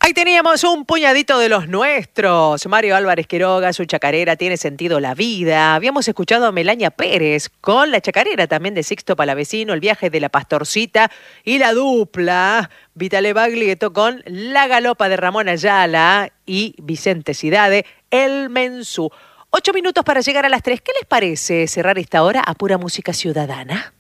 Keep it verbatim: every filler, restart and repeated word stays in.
Ahí teníamos un puñadito de los nuestros. Mario Álvarez Quiroga, su chacarera, Tiene sentido la vida. Habíamos escuchado a Melania Pérez con la chacarera también de Sixto Palavecino, El viaje de la pastorcita, y la dupla Vitale Baglietto con La galopa de Ramón Ayala y Vicente Cidade, El Mensú. Ocho minutos para llegar a las tres. ¿Qué les parece cerrar esta hora a pura música ciudadana?